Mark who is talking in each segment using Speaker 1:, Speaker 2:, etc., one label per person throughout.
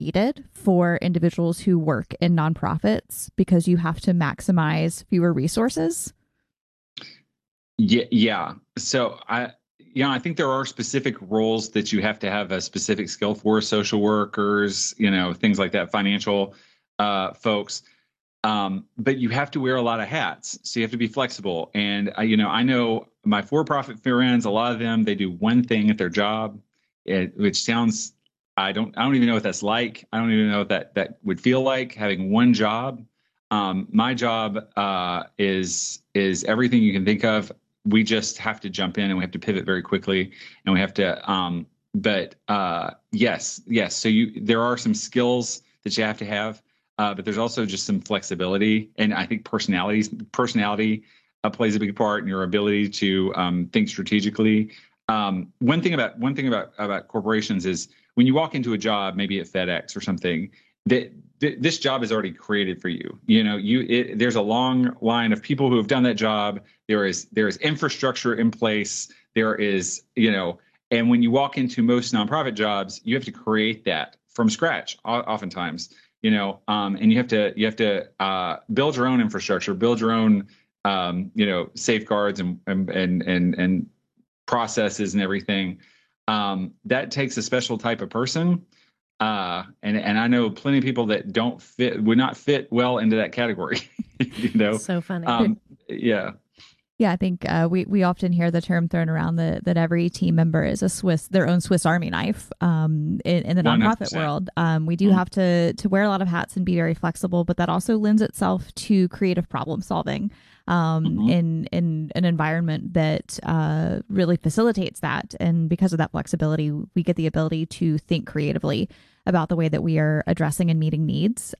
Speaker 1: needed for individuals who work in nonprofits because you have to maximize fewer resources?
Speaker 2: Yeah, yeah. So I think there are specific roles that you have to have a specific skill for, social workers, things like that, financial folks. But you have to wear a lot of hats, so you have to be flexible. And I know my for-profit friends, a lot of them, they do one thing at their job, which sounds, I don't even know what that's like. I don't even know what that would feel like having one job. My job is everything you can think of. We just have to jump in and we have to pivot very quickly, and we have to. Yes. So there are some skills that you have to have. But there's also just some flexibility, and I think personality plays a big part in your ability to think strategically. One thing about corporations is when you walk into a job, maybe at FedEx or something, that this job is already created for you. There's a long line of people who have done that job. There is infrastructure in place. There is, and when you walk into most nonprofit jobs, you have to create that from scratch, oftentimes. And you have to build your own infrastructure, build your own, safeguards and processes and everything. That takes a special type of person. And I know plenty of people that would not fit well into that category.
Speaker 3: So funny.
Speaker 2: Yeah.
Speaker 1: Yeah, I think we often hear the term thrown around that every team member is their own Swiss Army knife in the nonprofit
Speaker 2: 100%.
Speaker 1: world. We do have to wear a lot of hats and be very flexible, but that also lends itself to creative problem solving in an environment that really facilitates that. And because of that flexibility, we get the ability to think creatively about the way that we are addressing and meeting needs.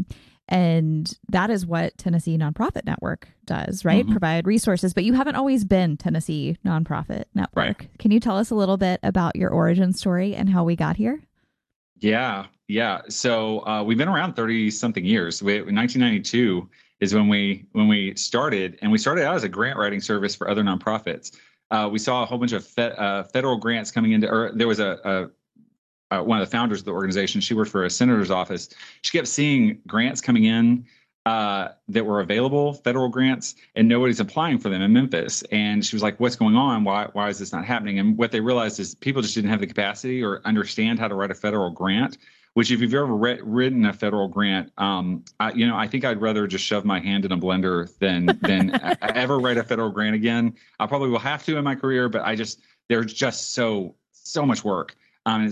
Speaker 1: And that is what Tennessee Nonprofit Network does, right? Provide resources. But you haven't always been Tennessee Nonprofit Network.
Speaker 2: Right.
Speaker 1: Can you tell us a little bit about your origin story and how we got here?
Speaker 2: Yeah. So we've been around 30 something years. 1992 is when we started, and we started out as a grant writing service for other nonprofits. We saw a whole bunch of federal grants coming into, or there was one of the founders of the organization. She worked for a senator's office. She kept seeing grants coming in that were available, federal grants, and nobody's applying for them in Memphis. And she was like, "What's going on? Why is this not happening?" And what they realized is people just didn't have the capacity or understand how to write a federal grant. Which, if you've ever written a federal grant, I think I'd rather just shove my hand in a blender than ever write a federal grant again. I probably will have to in my career, but there's just so much work. And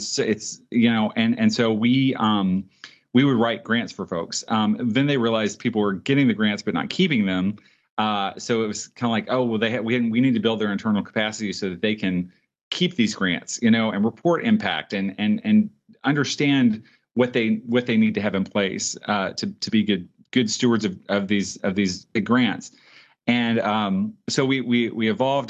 Speaker 2: so we would write grants for folks. Then they realized people were getting the grants but not keeping them. So it was kind of like, oh well, we need to build their internal capacity so that they can keep these grants, and report impact and understand what they need to have in place to be good stewards of these grants. And so we evolved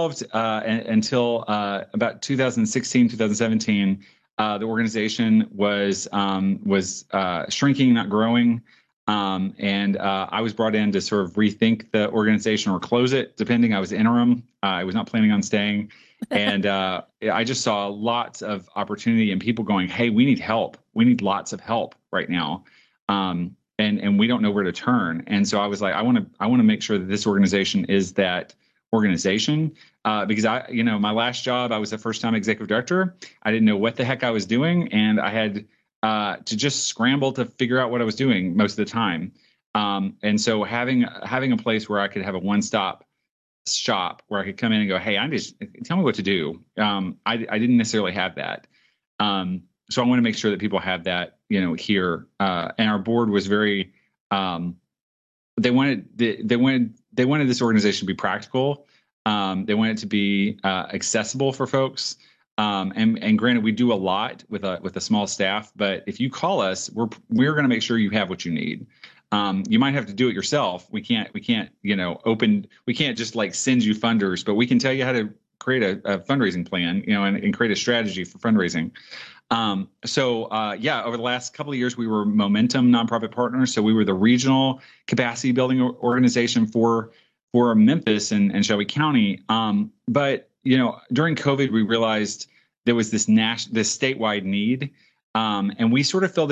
Speaker 2: until about 2016, 2017. The organization was shrinking, not growing. And I was brought in to sort of rethink the organization or close it, depending. I was interim. I was not planning on staying. And I just saw lots of opportunity and people going, "Hey, we need help. We need lots of help right now." And we don't know where to turn. And so I was like, I want to make sure that this organization is that organization, because my last job, I was a first-time executive director. I didn't know what the heck I was doing, and I had to just scramble to figure out what I was doing most of the time. And so having a place where I could have a one-stop shop where I could come in and go, "Hey, tell me what to do." I didn't necessarily have that. So I want to make sure that people have that, here. And our board was very, they wanted this organization to be practical. They wanted it to be accessible for folks. And granted, we do a lot with a small staff, but if you call us, we're going to make sure you have what you need. You might have to do it yourself. We can't just like send you funders, but we can tell you how to create a fundraising plan, and create a strategy for fundraising. Over the last couple of years, we were Momentum Nonprofit Partners. So we were the regional capacity building organization for Memphis and Shelby County. But during COVID, we realized there was this statewide need. And we sort of filled